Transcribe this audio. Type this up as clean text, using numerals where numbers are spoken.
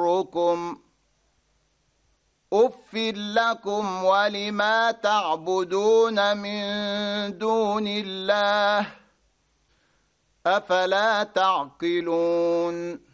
يضركم أف لكم ولما تعبدون من دون الله أفلا تعقلون